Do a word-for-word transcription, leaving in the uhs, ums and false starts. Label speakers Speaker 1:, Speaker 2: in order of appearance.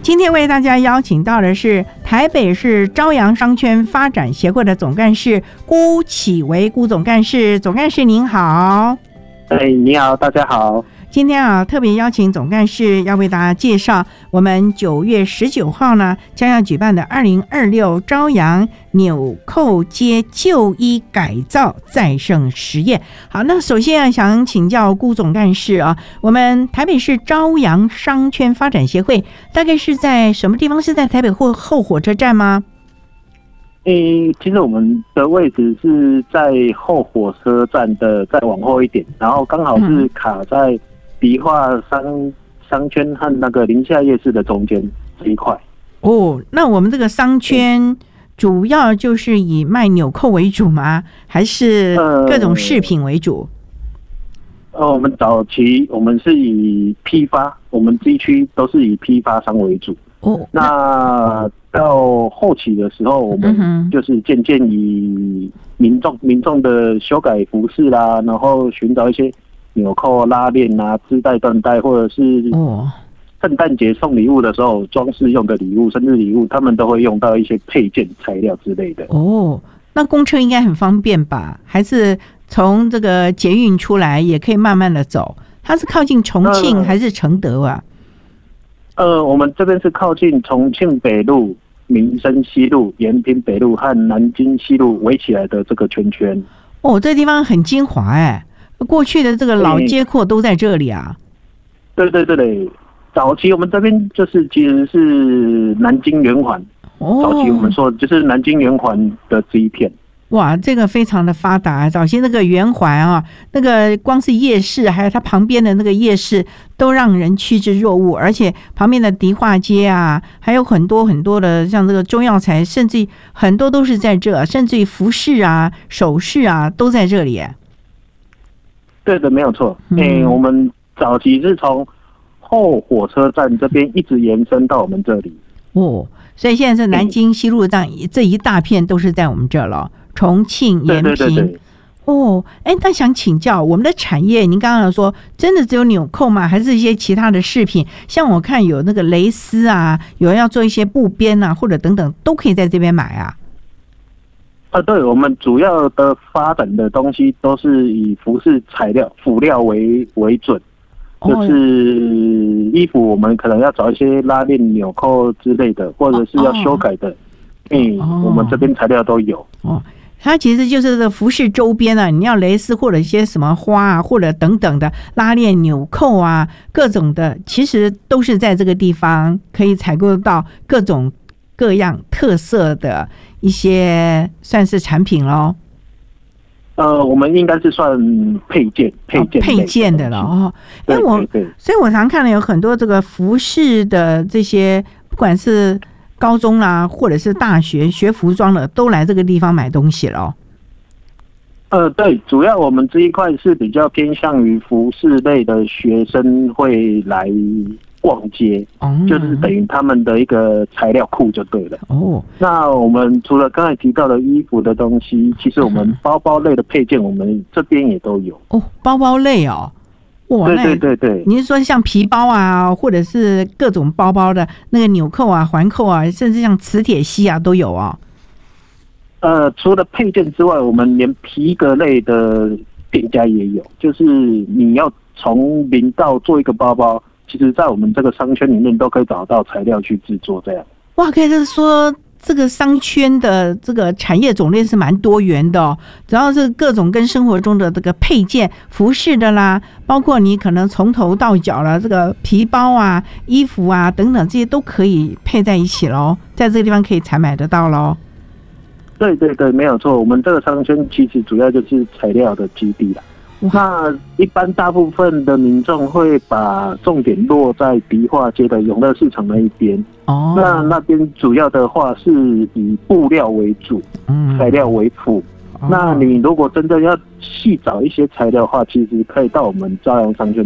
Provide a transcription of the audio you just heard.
Speaker 1: 今天为大家邀请到的是台北市朝阳商圈发展协会的总干事辜启维辜总干事，总干事您好。
Speaker 2: 哎，你好，大家好。
Speaker 1: 今天啊，特别邀请总干事要为大家介绍我们九月十九号呢将要举办的二零二六朝阳纽扣街旧衣改造再生实验。好，那首先啊，想请教辜总干事啊，我们台北市朝阳商圈发展协会大概是在什么地方？是在台北后后火车站吗？
Speaker 2: 诶，其实我们的位置是在后火车站的再往后一点，然后刚好是卡在迪化商商圈和那个宁夏夜市的中间这一块。
Speaker 1: 哦，那我们这个商圈主要就是以卖纽扣为主吗？还是各种饰品为主？
Speaker 2: 呃，呃我们早期我们是以批发，我们这一区都是以批发商为主。哦，那到后期的时候，我们就是渐渐以民众民众的修改服饰啦，然后寻找一些纽扣、拉链啊、织带、缎带，或者是圣诞节送礼物的时候装饰用的礼物、生日礼物，他们都会用到一些配件材料之类的。哦，
Speaker 1: 那公车应该很方便吧？还是从这个捷运出来也可以慢慢的走？它是靠近重庆还是承德啊？
Speaker 2: 呃，我们这边是靠近重庆北路、民生西路、延平北路和南京西路围起来的这个圈圈。
Speaker 1: 哦，这地方很精华哎，过去的这个老街廓都在这里啊。
Speaker 2: 对对对对，早期我们这边就是其实是南京圆环，哦，早期我们说就是南京圆环的这一片。
Speaker 1: 哇，这个非常的发达。早期那个圆环啊，那个光是夜市，还有它旁边的那个夜市，都让人趋之若鹜。而且旁边的迪化街啊，还有很多很多的像这个中药材，甚至很多都是在这，甚至于服饰啊、首饰啊，都在这里。
Speaker 2: 对的，没有错。嗯，欸，我们早期是从后火车站这边一直延伸到我们这里。哦，
Speaker 1: 所以现在是南京西路站，嗯，这一大片都是在我们这了。重庆、延平。对对对对。哦，哎，那想请教我们的产业，您刚刚说真的只有纽扣吗？还是一些其他的饰品？像我看有那个蕾丝啊，有人要做一些布边啊，或者等等，都可以在这边买啊。
Speaker 2: 啊，对，我们主要的发展的东西都是以服饰材料、辅料为为准，就是衣服我们可能要找一些拉链、纽扣之类的，或者是要修改的，嗯，哦，我们这边材料都有。哦，它其实就是这个
Speaker 1: 服饰周边啊，你要蕾丝或者一些什么花啊，或者等等的拉链、纽扣啊，各种的，其实都是在这个地方可以采购到各种各样特色的一些算是产品咯。
Speaker 2: 呃，我们应该是算配件，配件、哦、配件的了哦。
Speaker 1: 因为我，所以我常看了有很多这个服饰的这些，不管是高中啦，或者是大学学服装的，都来这个地方买东西了。
Speaker 2: 呃，对，主要我们这一块是比较偏向于服饰类的学生会来逛街，哦，就是等于他们的一个材料库就对了。哦，那我们除了刚才提到的衣服的东西，其实我们包包类的配件，我们这边也都有。哦，包包类哦。哇，对对对对，
Speaker 1: 你是说像皮包啊，或者是各种包包的那个纽扣啊、环扣啊，甚至像磁铁吸啊都有啊？
Speaker 2: 呃，除了配件之外，我们连皮革类的店家也有。就是你要从零到做一个包包，其实在我们这个商圈里面都可以找到材料去制作这样。哇，可以就是说这个商圈的这个产业种类是蛮多元的哦，只要是各种跟生活中的这个配件、服饰的啦，包括你可能从头到脚了，这个皮包啊、衣服啊等等，这些都可以配在一起咯，在这个地方可以采买得到咯。对对对，没有错，我们这个商圈其实主要就是材料的基地啦。那一般大部分的民众会把重点落在迪化街的永乐市场那一边。哦，那那边主要的话是以布料为主，嗯，材料为辅。哦，那你如果真的要细找一些材料的话，其实可以到我们朝阳商圈